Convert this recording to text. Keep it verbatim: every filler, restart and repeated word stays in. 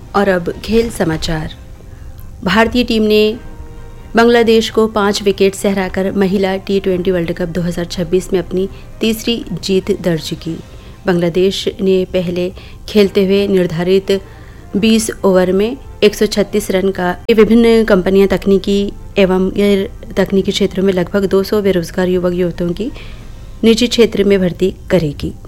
और अब खेल समाचार। भारतीय टीम ने बांग्लादेश को पाँच विकेट से हराकर महिला टी ट्वेंटी वर्ल्ड कप दो हज़ार छब्बीस में अपनी तीसरी जीत दर्ज की। बांग्लादेश ने पहले खेलते हुए निर्धारित बीस ओवर में एक सौ छत्तीस रन का विभिन्न कंपनियां तकनीकी एवं गैर तकनीकी क्षेत्रों में लगभग दो सौ बेरोजगार युवक युवतियों की निजी क्षेत्र में भर्ती करेगी।